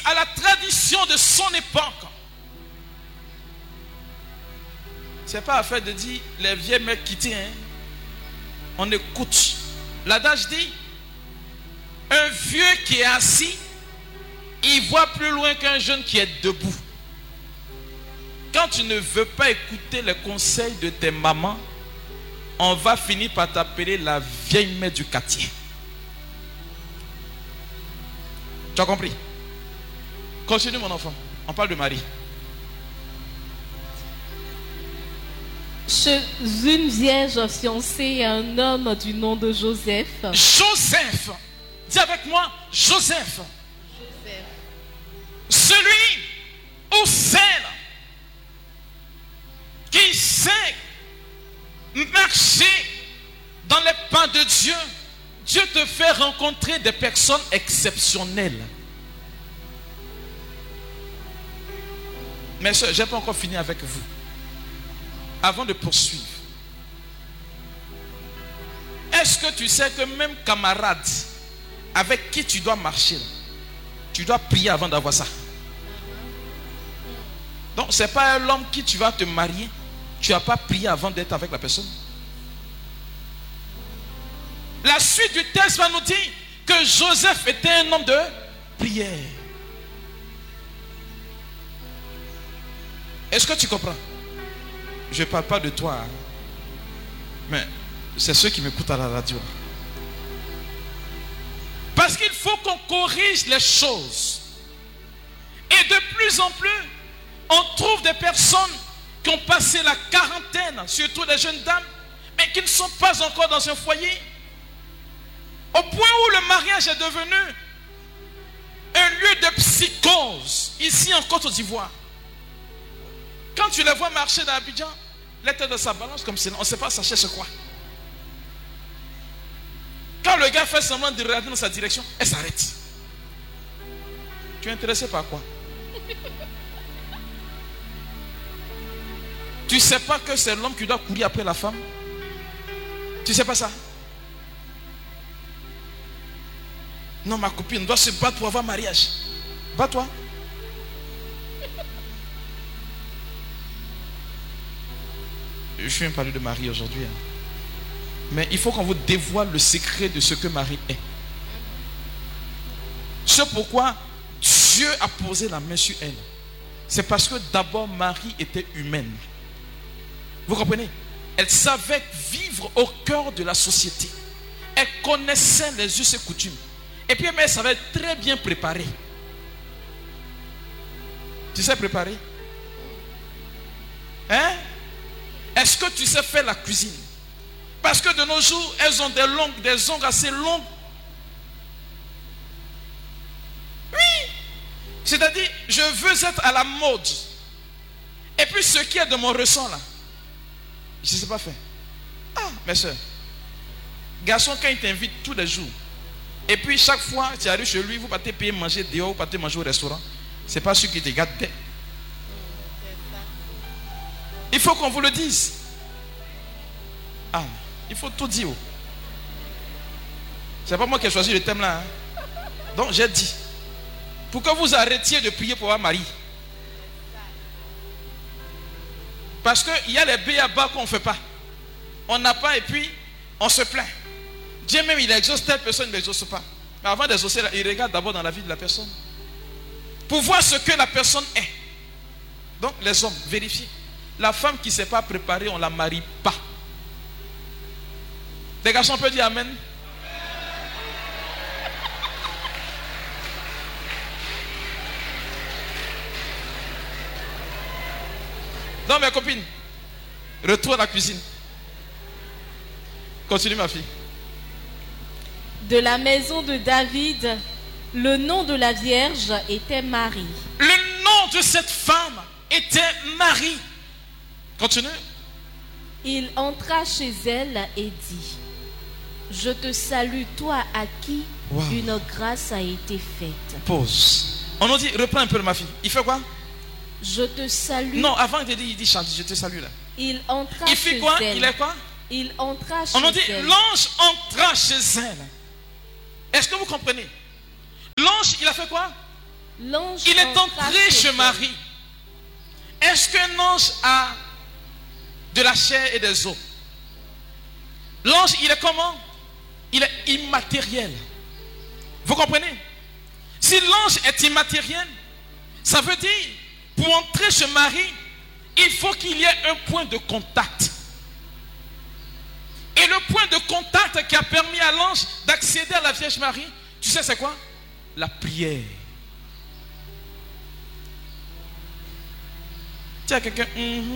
à la tradition de son époque. C'est pas affaire de dire les vieux mecs qui tiennent. Hein? On écoute. L'adage dit, un vieux qui est assis, il voit plus loin qu'un jeune qui est debout. Quand tu ne veux pas écouter les conseils de tes mamans, on va finir par t'appeler la vieille mère du quartier. Tu as compris? Continue mon enfant. On parle de Marie. Chez une vierge fiancée à un homme du nom de Joseph. Joseph. Dis avec moi, Joseph. Joseph. Celui ou celle qui sait marcher dans les pas de Dieu. Dieu te fait rencontrer des personnes exceptionnelles. Mais je n'ai pas encore fini avec vous. Avant de poursuivre, est-ce que tu sais que même camarade avec qui tu dois marcher, tu dois prier avant d'avoir ça? Donc ce n'est pas l'homme qui tu vas te marier. Tu n'as pas prié avant d'être avec la personne. La suite du texte va nous dire que Joseph était un homme de prière. Est-ce que tu comprends? Je ne parle pas de toi, hein. Mais c'est ceux qui m'écoutent à la radio. Parce qu'il faut qu'on corrige les choses. Et de plus en plus, on trouve des personnes qui ont passé la quarantaine, surtout des jeunes dames, mais qui ne sont pas encore dans un foyer. Au point où le mariage est devenu un lieu de psychose, ici en Côte d'Ivoire. Quand tu les vois marcher dans Abidjan, la tête de sa balance comme ça, on ne sait pas ça cherche quoi. Quand le gars fait semblant de regarder dans sa direction, elle s'arrête. Tu es intéressé par quoi? Tu ne sais pas que c'est l'homme qui doit courir après la femme? Tu ne sais pas ça? Non, ma copine doit se battre pour avoir mariage. Bats-toi. Je viens parler de Marie aujourd'hui. Hein. Mais il faut qu'on vous dévoile le secret de ce que Marie est. C'est pourquoi Dieu a posé la main sur elle. C'est parce que d'abord Marie était humaine. Vous comprenez? Elle savait vivre au cœur de la société. Elle connaissait les us et coutumes. Et puis elle savait très bien préparer. Tu sais préparer? Hein? Est-ce que tu sais faire la cuisine? Parce que de nos jours, elles ont des ongles assez longs. Oui. C'est-à-dire, je veux être à la mode. Et puis ce qui est de mon ressort là, je ne sais pas faire. Ah, mes soeurs. Garçon, quand il t'invite tous les jours, et puis chaque fois tu arrives chez lui, vous partez payer manger dehors, vous partez manger au restaurant, c'est pas celui qui te garde. Il faut qu'on vous le dise. Ah, il faut tout dire. C'est pas moi qui ai choisi le thème là. Hein. Donc j'ai dit, pour que vous arrêtiez de prier pour avoir Marie. Parce qu'il y a les béabas qu'on ne fait pas. On n'a pas et puis on se plaint. Dieu même il exauce telle personne, il n'exauce pas. Mais avant d'exaucer, il regarde d'abord dans la vie de la personne. Pour voir ce que la personne est. Donc les hommes, vérifiez. La femme qui ne s'est pas préparée, on ne la marie pas. Les garçons peuvent dire Amen. Donc mes copines, retour à la cuisine. Continue ma fille. De la maison de David, le nom de la Vierge était Marie. Le nom de cette femme était Marie. Continue. Il entra chez elle et dit: Je te salue, toi à qui une grâce a été faite. Pause. On nous dit, reprends un peu ma fille. Il fait quoi? Je te salue. Non, avant il dit chante, je te salue là. Il entra il fait chez quoi? elle. Il est quoi? Il entra chez elle. On nous dit, elle. l'ange entra chez elle. Est-ce que vous comprenez? L'ange, il a fait quoi? l'ange Il est entra entré chez elle. Marie. Est-ce qu'un ange a de la chair et des os? L'ange, il est comment? Il est immatériel. Vous comprenez? Si l'ange est immatériel, ça veut dire, pour entrer chez Marie, il faut qu'il y ait un point de contact. Et le point de contact qui a permis à l'ange d'accéder à la Vierge Marie, tu sais c'est quoi? La prière. Tiens, quelqu'un.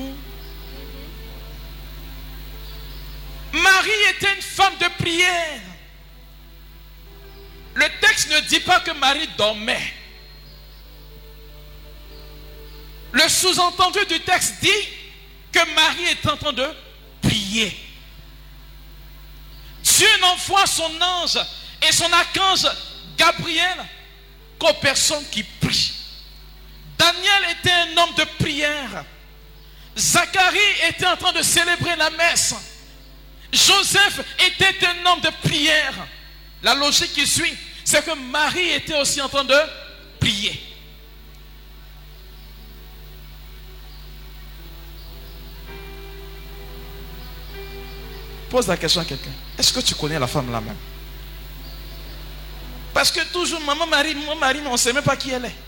Marie était une femme de prière. Le texte ne dit pas que Marie dormait. Le sous-entendu du texte dit que Marie est en train de prier. Dieu n'envoie son ange et son archange Gabriel qu'aux personnes qui prient. Daniel était un homme de prière. Zacharie était en train de célébrer la messe. Joseph était un homme de prière. La logique qui suit, c'est que Marie était aussi en train de prier. Pose la question à quelqu'un. Est-ce que tu connais la femme là même? Parce que toujours, maman Marie, mais on ne sait même pas qui elle est.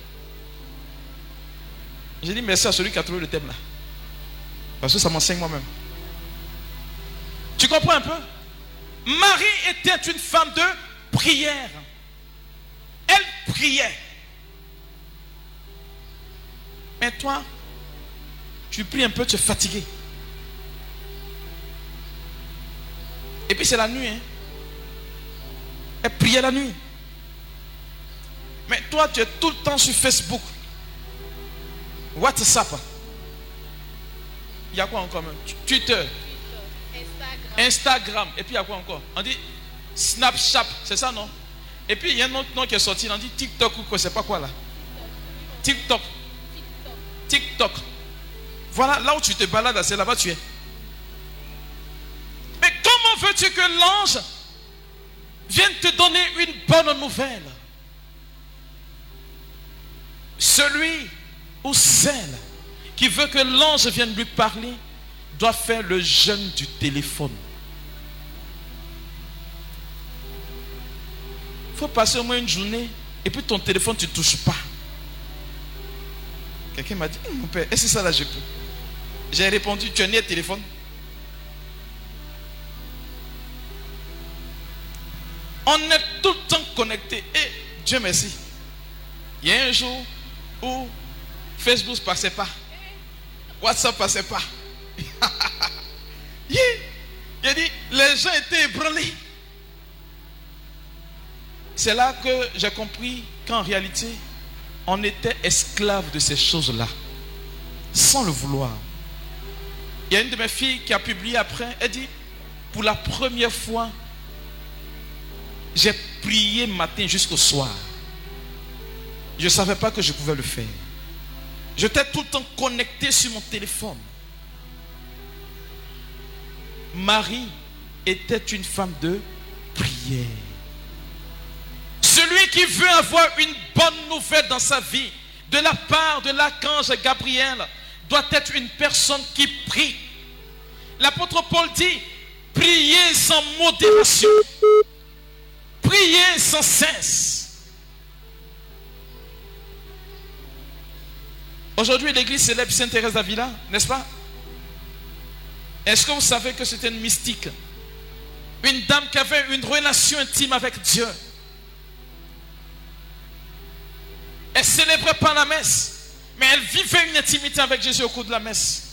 J'ai dit merci à celui qui a trouvé le thème là. Parce que ça m'enseigne moi-même. Tu comprends un peu? Marie était une femme de prière. Elle priait. Mais toi, tu pries un peu, tu es fatigué. Et puis c'est la nuit. Hein? Elle priait la nuit. Mais toi, tu es tout le temps sur Facebook. WhatsApp. Il y a quoi encore même? Twitter. Instagram. Et puis il y a quoi encore? On dit Snapchat. C'est ça, non? Et puis il y a un autre nom qui est sorti. On dit TikTok ou quoi? C'est pas quoi là? TikTok. Voilà, là où tu te balades, c'est là-bas tu es. Mais comment veux-tu que l'ange vienne te donner une bonne nouvelle? Celui ou celle qui veut que l'ange vienne lui parler doit faire le jeûne du téléphone. Il faut passer au moins une journée et puis ton téléphone tu ne touches pas. Quelqu'un m'a dit, mon père, est-ce que ça là je peux? J'ai répondu, tu as né un téléphone? On est tout le temps connecté. Et Dieu merci. Il y a un jour où Facebook ne passait pas. WhatsApp ne passait pas. Il a dit, les gens étaient ébranlés. C'est là que j'ai compris qu'en réalité, on était esclave de ces choses-là. Sans le vouloir. Il y a une de mes filles qui a publié après. Elle dit, pour la première fois, j'ai prié matin jusqu'au soir. Je ne savais pas que je pouvais le faire. J'étais tout le temps connecté sur mon téléphone. Marie était une femme de prière. Celui qui veut avoir une bonne nouvelle dans sa vie, de la part de l'archange Gabriel, doit être une personne qui prie. L'apôtre Paul dit, priez sans modération. Priez sans cesse. Aujourd'hui, l'église célèbre Sainte Thérèse d'Avila, n'est-ce pas? Est-ce que vous savez que c'était une mystique? Une dame qui avait une relation intime avec Dieu. Elle ne célébrait pas la messe, mais elle vivait une intimité avec Jésus au cours de la messe.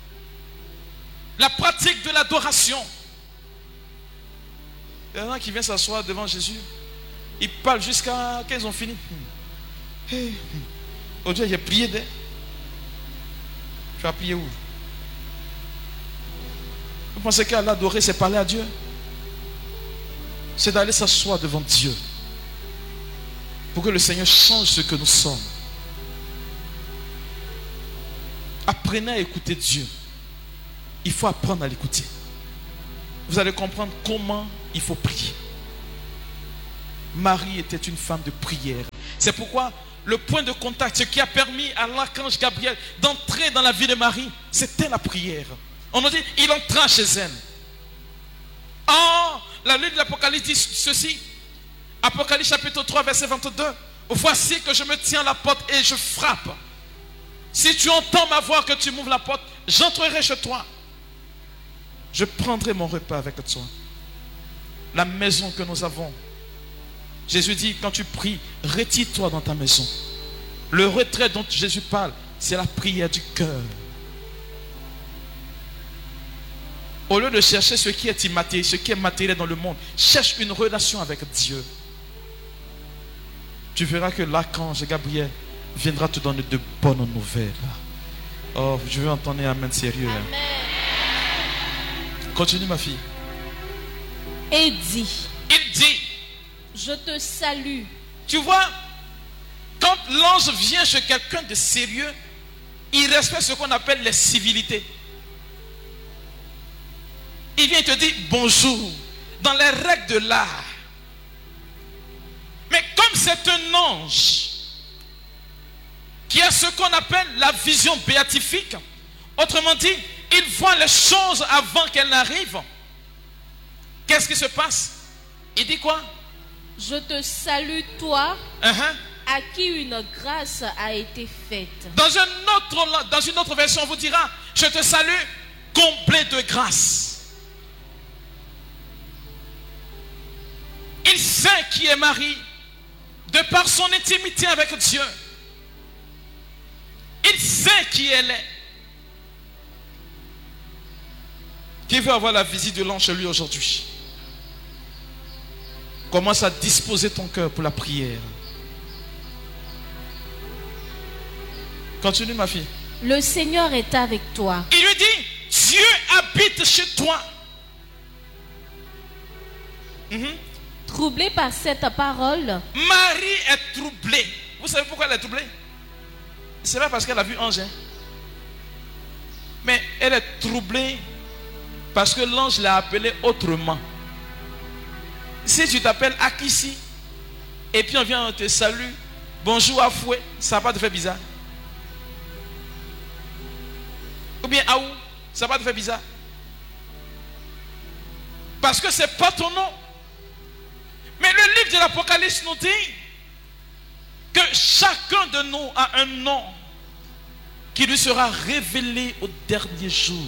La pratique de l'adoration. Il y en a qui viennent s'asseoir devant Jésus. Ils parlent jusqu'à qu'ils ont fini. Oh Dieu, j'ai prié d'elle. Tu as prié où? Vous pensez qu'à l'adorer, c'est parler à Dieu? C'est d'aller s'asseoir devant Dieu. Pour que le Seigneur change ce que nous sommes. Apprenez à écouter Dieu. Il faut apprendre à l'écouter. Vous allez comprendre comment il faut prier. Marie était une femme de prière. C'est pourquoi le point de contact, ce qui a permis à l'archange Gabriel d'entrer dans la vie de Marie, c'était la prière. On nous dit, il entra chez elle. Oh, la Bible de l'Apocalypse dit ceci. Apocalypse chapitre 3, verset 22. Voici que je me tiens à la porte et je frappe. Si tu entends ma voix, que tu m'ouvres la porte, j'entrerai chez toi. Je prendrai mon repas avec toi. La maison que nous avons. Jésus dit, quand tu pries, retire-toi dans ta maison. Le retrait dont Jésus parle, c'est la prière du cœur. Au lieu de chercher ce qui est immatériel, ce qui est matériel dans le monde, cherche une relation avec Dieu. Tu verras que l'archange Gabriel viendra te donner de bonnes nouvelles. Oh, je veux entendre un amen sérieux. Amen. Continue, ma fille. Et dit, Il dit, je te salue. tu vois, quand l'ange vient chez quelqu'un de sérieux, il respecte ce qu'on appelle les civilités. Il vient te dire bonjour dans les règles de l'art. Mais comme c'est un ange qui a ce qu'on appelle la vision béatifique, autrement dit, il voit les choses avant qu'elles n'arrivent. Qu'est-ce qui se passe? Il dit quoi? Je te salue, toi, Uh-huh. à qui une grâce a été faite. Dans une autre version, on vous dira, je te salue, comblé de grâce. Il sait qui est Marie, de par son intimité avec Dieu. Il sait qui elle est. Qui veut avoir la visite de l'ange chez lui aujourd'hui? Commence à disposer ton cœur pour la prière. Continue, ma fille. Le Seigneur est avec toi. Il lui dit, Dieu habite chez toi. Troublé par cette parole, Marie est troublée. Vous savez pourquoi elle est troublée? C'est pas parce qu'elle a vu ange. Mais elle est troublée parce que l'ange l'a appelée autrement. Si tu t'appelles Akissi et puis on vient, on te salue, bonjour à fouet, ça va pas te faire bizarre? Ou bien Aou, ça va te faire bizarre? Parce que c'est pas ton nom. Mais le livre de l'Apocalypse nous dit que chacun de nous a un nom qui lui sera révélé au dernier jour.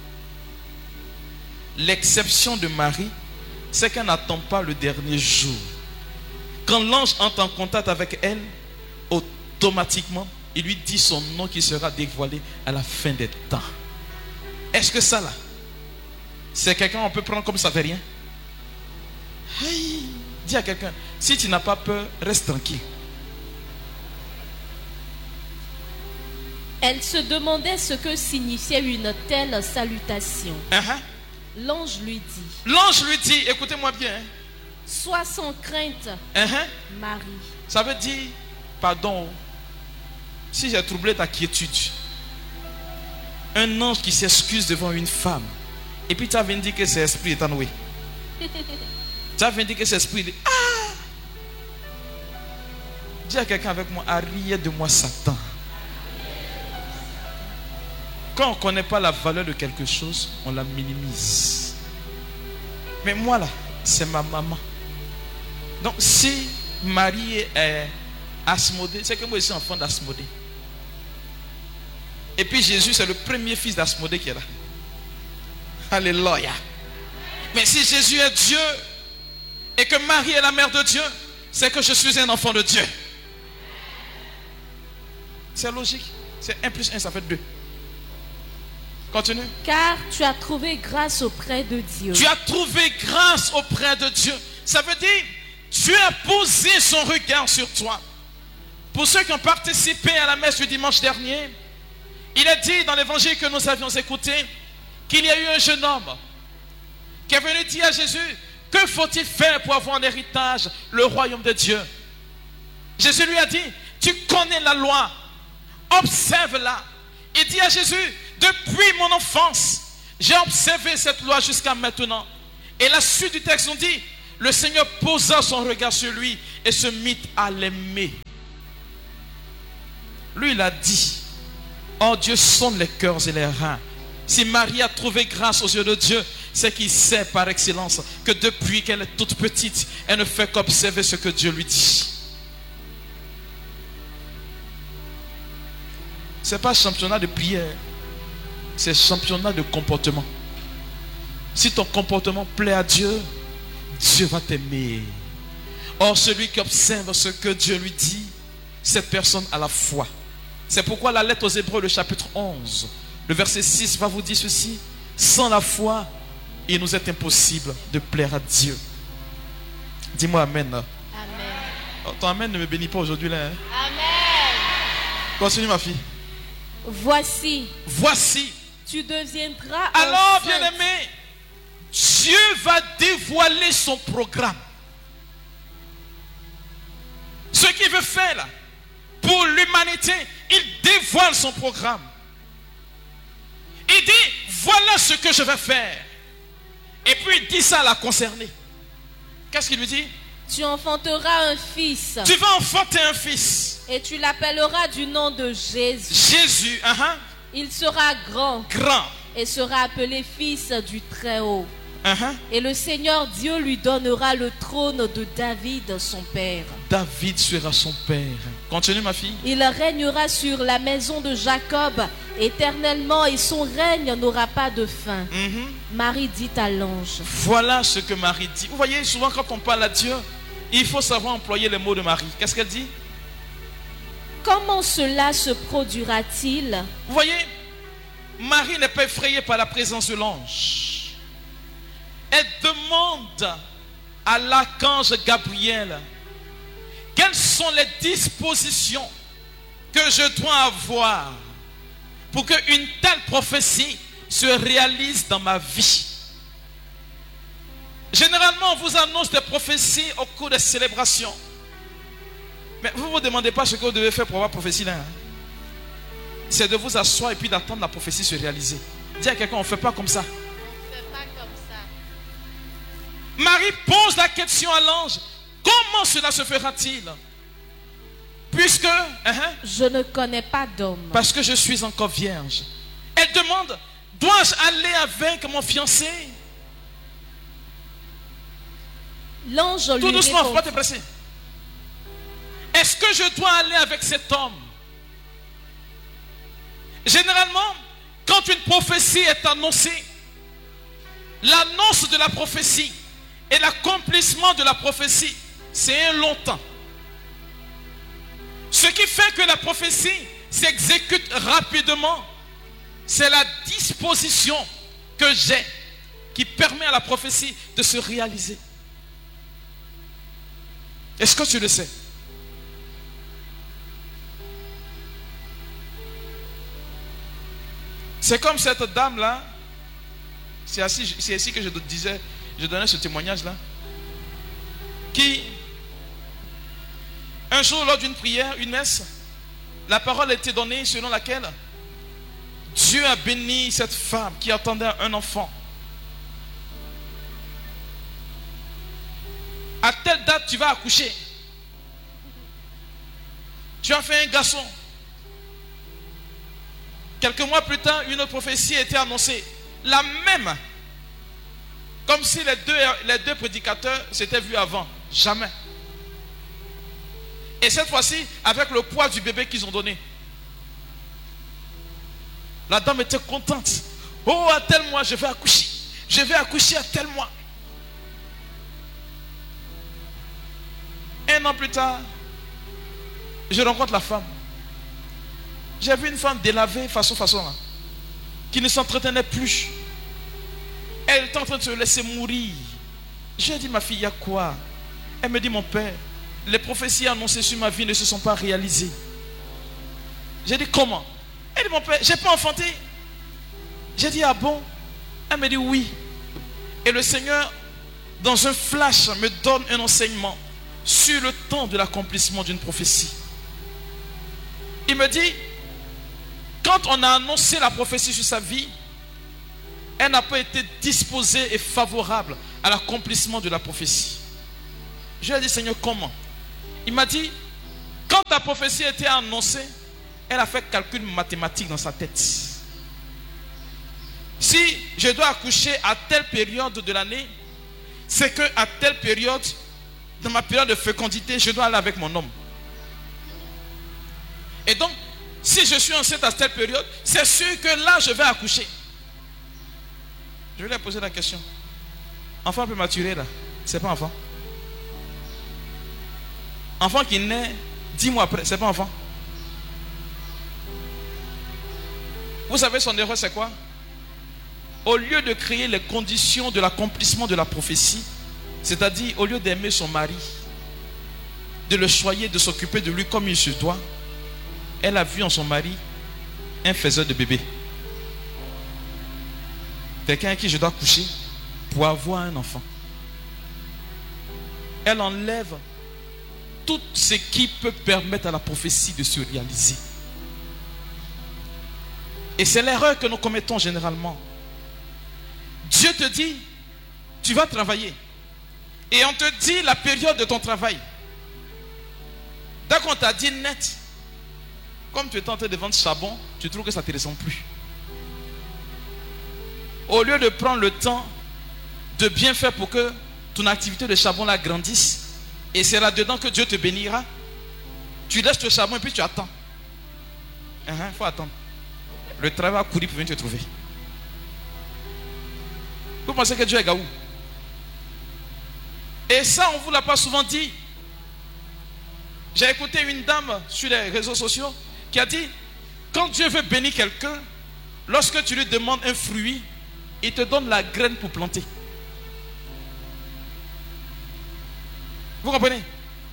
L'exception de Marie, c'est qu'elle n'attend pas le dernier jour. Quand l'ange entre en contact avec elle, automatiquement, il lui dit son nom qui sera dévoilé à la fin des temps. Est-ce que ça là, c'est quelqu'un qu'on peut prendre comme ça fait rien? Hey, dis à quelqu'un, si tu n'as pas peur, reste tranquille. elle se demandait ce que signifiait une telle salutation. L'ange lui dit, L'ange lui dit, écoutez-moi bien, sois sans crainte, Marie. ça veut dire, pardon, si j'ai troublé ta quiétude, un ange qui s'excuse devant une femme, et puis tu as venu dire que c'est esprit étanoué. Tu as venu dire que c'est esprit. Ah! Dis à quelqu'un avec moi, arrière de moi Satan. Quand on ne connaît pas la valeur de quelque chose, on la minimise. Mais moi là, c'est ma maman. Donc si Marie est Asmodée, c'est que moi je suis enfant d'Asmodée. Et puis Jésus c'est le premier fils d'Asmodée qui est là. Alléluia. Mais si Jésus est Dieu et que Marie est la mère de Dieu, c'est que je suis un enfant de Dieu. C'est logique. C'est 1 plus 1, ça fait 2. Continue. Car tu as trouvé grâce auprès de Dieu. Tu as trouvé grâce auprès de Dieu. Ça veut dire, Dieu a posé son regard sur toi. Pour ceux qui ont participé à la messe du dimanche dernier, il est dit dans l'évangile que nous avions écouté qu'il y a eu un jeune homme qui est venu dire à Jésus, que faut-il faire pour avoir en héritage le royaume de Dieu? Jésus lui a dit, tu connais la loi, observe-la. Il dit à Jésus, depuis mon enfance, j'ai observé cette loi jusqu'à maintenant. Et la suite du texte nous dit, le Seigneur posa son regard sur lui et se mit à l'aimer. Lui, il a dit, oh Dieu sonde les cœurs et les reins. Si Marie a trouvé grâce aux yeux de Dieu, c'est qu'il sait par excellence que depuis qu'elle est toute petite, elle ne fait qu'observer ce que Dieu lui dit. Ce n'est pas championnat de prière, c'est championnat de comportement. Si ton comportement plaît à Dieu, Dieu va t'aimer. Or, celui qui observe ce que Dieu lui dit, cette personne a la foi. C'est pourquoi la lettre aux Hébreux, le chapitre 11, le verset 6 va vous dire ceci. Sans la foi, il nous est impossible de plaire à Dieu. Dis-moi amen. Amen. Oh, ton amen ne me bénit pas aujourd'hui là. Hein? Amen. Continue ma fille. Voici. Tu deviendras. Alors, bien-aimé, Dieu va dévoiler son programme. Ce qu'il veut faire là, pour l'humanité, il dévoile son programme. Il dit, voilà ce que je vais faire. Et puis il dit ça à la concernée. Qu'est-ce qu'il lui dit? Tu enfanteras un fils. Tu vas enfanter un fils. Et tu l'appelleras du nom de Jésus. Jésus, Il sera grand. Et sera appelé fils du Très-Haut. Et le Seigneur Dieu lui donnera le trône de David, son père. David sera son père. Continue ma fille. Il régnera sur la maison de Jacob éternellement et son règne n'aura pas de fin. Marie dit à l'ange. Voilà ce que Marie dit. Vous voyez, souvent quand on parle à Dieu, il faut savoir employer les mots de Marie. Qu'est-ce qu'elle dit? Comment cela se produira-t-il? Vous voyez, Marie n'est pas effrayée par la présence de l'ange. Elle demande à l'archange Gabriel quelles sont les dispositions que je dois avoir pour qu'une telle prophétie se réalise dans ma vie. Généralement, on vous annonce des prophéties au cours des célébrations. Mais vous ne vous demandez pas ce que vous devez faire pour avoir prophétie là. C'est de vous asseoir et puis d'attendre la prophétie se réaliser. Dis à quelqu'un, on ne fait pas comme ça. Marie pose la question à l'ange. Comment cela se fera-t-il? Puisque je ne connais pas d'homme. Parce que je suis encore vierge. Elle demande, dois-je aller avec mon fiancé? L'ange lui tout doucement, il ne faut pas répond. te presser. Est-ce que je dois aller avec cet homme? Généralement, quand une prophétie est annoncée, l'annonce de la prophétie et l'accomplissement de la prophétie, c'est un long temps. Ce qui fait que la prophétie s'exécute rapidement, c'est la disposition que j'ai qui permet à la prophétie de se réaliser. Est-ce que tu le sais? C'est comme cette dame-là. C'est ici que je donnais ce témoignage-là. Qui, un jour, lors d'une prière, une messe, la parole a été donnée selon laquelle Dieu a béni cette femme qui attendait un enfant. À telle date, tu vas accoucher. Tu as fait un garçon. Quelques mois plus tard, une autre prophétie a été annoncée. La même. Comme si les deux prédicateurs s'étaient vus avant. Jamais. Et cette fois-ci, avec le poids du bébé qu'ils ont donné. La dame était contente. Oh, à tel mois, je vais accoucher. Je vais accoucher à tel mois. Un an plus tard, je rencontre la femme. J'ai vu une femme délavée façon là, qui ne s'entretenait plus. Elle était en train de se laisser mourir. J'ai dit, ma fille, il y a quoi? Elle me dit, mon père, les prophéties annoncées sur ma vie ne se sont pas réalisées. J'ai dit, comment? Elle dit, mon père, j'ai pas enfanté. J'ai dit, ah bon? Elle me dit, oui. Et le Seigneur, dans un flash, me donne un enseignement sur le temps de l'accomplissement d'une prophétie. Il me dit, quand on a annoncé la prophétie sur sa vie, elle n'a pas été disposée et favorable à l'accomplissement de la prophétie. Je lui ai dit, Seigneur, comment? Il m'a dit, quand la prophétie a été annoncée, Elle a fait calcul mathématique dans sa tête. Si je dois accoucher à telle période de l'année, c'est qu'à telle période, dans ma période de fécondité, je dois aller avec mon homme. Et donc, si je suis enceinte à telle période, c'est sûr que là, je vais accoucher. Je vais lui poser la question. Enfant prématuré, là, c'est pas enfant. Enfant qui naît 10 mois après, c'est pas enfant. Vous savez, son erreur, c'est quoi? Au lieu de créer les conditions de l'accomplissement de la prophétie, c'est-à-dire au lieu d'aimer son mari, de le choyer, de s'occuper de lui comme il se doit, elle a vu en son mari un faiseur de bébé. Quelqu'un à qui je dois coucher pour avoir un enfant. Elle enlève tout ce qui peut permettre à la prophétie de se réaliser. Et c'est l'erreur que nous commettons généralement. Dieu te dit, tu vas travailler. Et on te dit la période de ton travail. Dès qu'on t'a dit net, comme tu es en train de vendre charbon, tu trouves que ça ne te ressemble plus. Au lieu de prendre le temps de bien faire pour que ton activité de charbon là grandisse, et c'est là-dedans que Dieu te bénira, tu laisses le charbon et puis tu attends. Il faut attendre. Le travail va courir pour venir te trouver. Vous pensez que Dieu est gaou? Et ça, on ne vous l'a pas souvent dit. J'ai écouté une dame sur les réseaux sociaux qui a dit, quand Dieu veut bénir quelqu'un, lorsque tu lui demandes un fruit, il te donne la graine pour planter. Vous comprenez?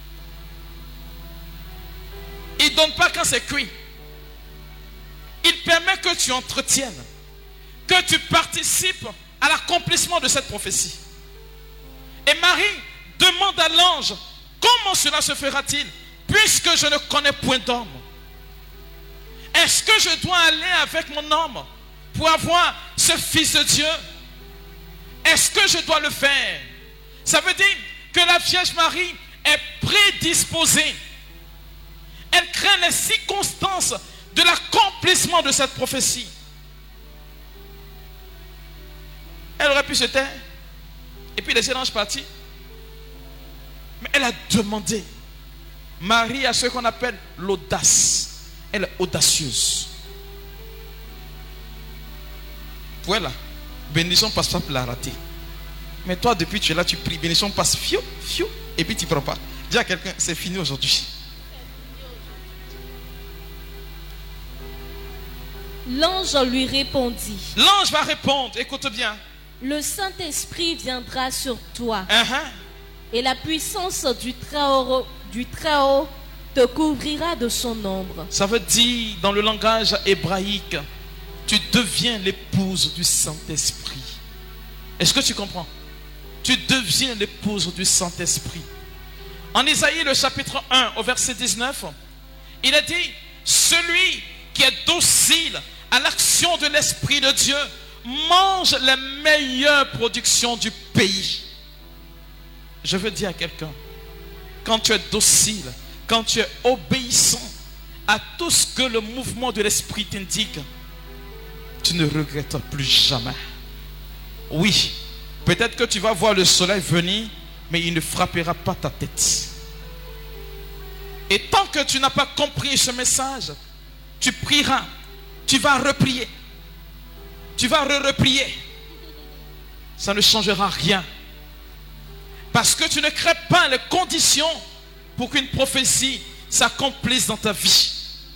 Il ne donne pas quand c'est cuit. Il permet que tu entretiennes, que tu participes à l'accomplissement de cette prophétie. Et Marie demande à l'ange, comment cela se fera-t-il, puisque je ne connais point d'homme? Est-ce que je dois aller avec mon homme pour avoir ce fils de Dieu? Est-ce que je dois le faire? Ça veut dire que la Vierge Marie est prédisposée. Elle craint les circonstances de l'accomplissement de cette prophétie. Elle aurait pu se taire et puis laisser l'ange partir. Mais elle a demandé. Marie a ce qu'on appelle l'audace. Elle est audacieuse. Pour elle, bénédiction passe pas pour la rater. Mais toi, depuis que tu es là, tu pries. Bénédiction passe fiou, fiou, et puis tu ne prends pas. Dis à quelqu'un, c'est fini aujourd'hui. L'ange lui répondit. L'ange va répondre, écoute bien. Le Saint-Esprit viendra sur toi. Et la puissance du Très-Haut te couvrira de son ombre. Ça veut dire, dans le langage hébraïque, tu deviens l'épouse du Saint-Esprit. Est-ce que tu comprends? Tu deviens l'épouse du Saint-Esprit. En Isaïe, le chapitre 1, au verset 19, il a dit, celui qui est docile à l'action de l'Esprit de Dieu mange les meilleures productions du pays. Je veux dire à quelqu'un, quand tu es docile, quand tu es obéissant à tout ce que le mouvement de l'Esprit t'indique, tu ne regrettes plus jamais. Oui, peut-être que tu vas voir le soleil venir, mais il ne frappera pas ta tête. Et tant que tu n'as pas compris ce message, tu prieras, tu vas reprier, tu vas reprier. Ça ne changera rien. Parce que tu ne crées pas les conditions pour qu'une prophétie s'accomplisse dans ta vie.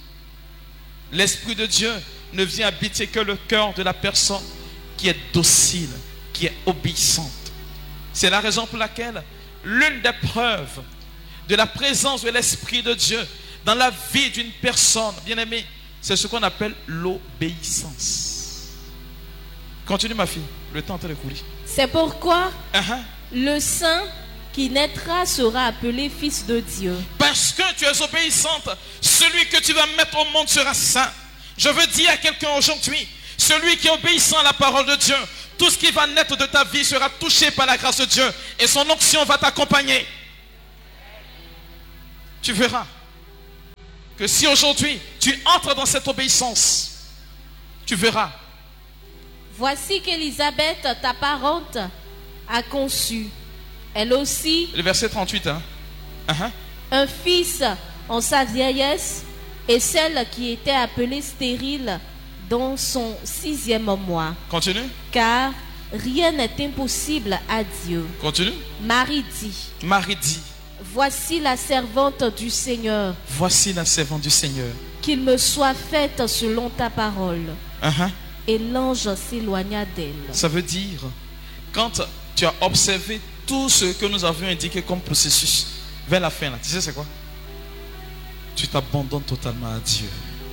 L'Esprit de Dieu ne vient habiter que le cœur de la personne qui est docile, qui est obéissante. C'est la raison pour laquelle l'une des preuves de la présence de l'Esprit de Dieu dans la vie d'une personne, bien aimée, c'est ce qu'on appelle l'obéissance. Continue ma fille, le temps est en train de courir. C'est pourquoi le saint qui naîtra sera appelé fils de Dieu. Parce que tu es obéissante, celui que tu vas mettre au monde sera saint. Je veux dire à quelqu'un aujourd'hui, celui qui est obéissant à la parole de Dieu, tout ce qui va naître de ta vie sera touché par la grâce de Dieu et son onction va t'accompagner. Tu verras. que si aujourd'hui tu entres dans cette obéissance, tu verras. Voici qu'Élisabeth, ta parente, a conçu, elle aussi, le verset 38, hein? Un fils en sa vieillesse, et celle qui était appelée stérile dans son 6e mois. Continue. Car rien n'est impossible à Dieu. Continue. Marie dit, voici la servante du Seigneur. Voici la servante du Seigneur. Qu'il me soit faite selon ta parole. Et l'ange s'éloigna d'elle. Ça veut dire, quand tu as observé tout ce que nous avions indiqué comme processus, vers la fin, là, tu sais c'est quoi? Tu t'abandonnes totalement à Dieu.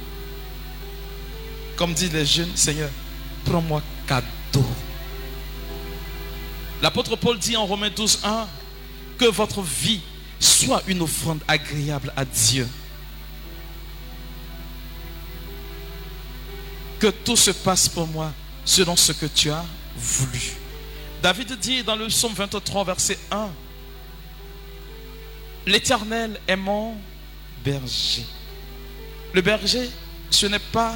Comme disent les jeunes, Seigneur, prends-moi cadeau. L'apôtre Paul dit en Romains 12:1 que votre vie soit une offrande agréable à Dieu. Que tout se passe pour moi selon ce que tu as voulu. David dit dans le psaume 23, verset 1, l'Éternel est mon berger. Le berger, ce n'est pas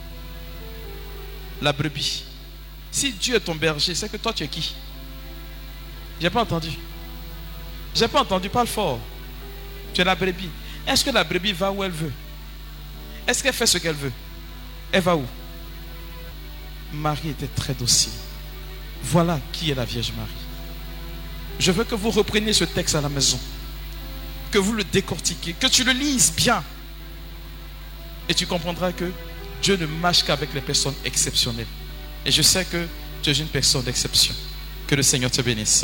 la brebis. Si Dieu est ton berger, c'est que toi tu es qui? J'ai pas entendu. J'ai pas entendu, parle fort. Tu es la brebis. Est-ce que la brebis va où elle veut? Est-ce qu'elle fait ce qu'elle veut? Elle va où? Marie était très docile. Voilà qui est la Vierge Marie. Je veux que vous repreniez ce texte à la maison, que vous le décortiquiez, que tu le lises bien, et tu comprendras que Dieu ne marche qu'avec les personnes exceptionnelles. Et je sais que tu es une personne d'exception. Que le Seigneur te bénisse.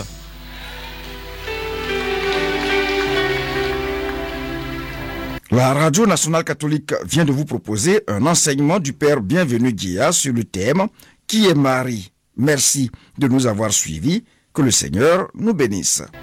La Radio Nationale Catholique vient de vous proposer un enseignement du Père Bienvenu Guilla sur le thème « Qui est Marie ?» Merci de nous avoir suivis. Que le Seigneur nous bénisse.